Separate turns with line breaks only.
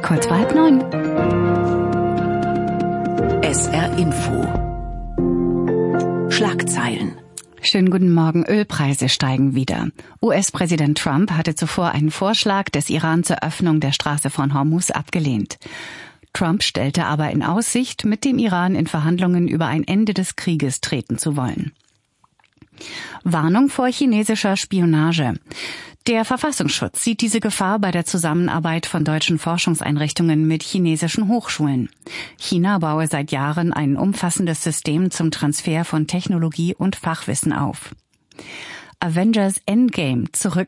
Kurz vor 8:30.
SR Info. Schlagzeilen.
Schönen guten Morgen. Ölpreise steigen wieder. US-Präsident Trump hatte zuvor einen Vorschlag des Iran zur Öffnung der Straße von Hormuz abgelehnt. Trump stellte aber in Aussicht, mit dem Iran in Verhandlungen über ein Ende des Krieges treten zu wollen. Warnung vor chinesischer Spionage. Der Verfassungsschutz sieht diese Gefahr bei der Zusammenarbeit von deutschen Forschungseinrichtungen mit chinesischen Hochschulen. China baue seit Jahren ein umfassendes System zum Transfer von Technologie und Fachwissen auf. Avengers Endgame zurück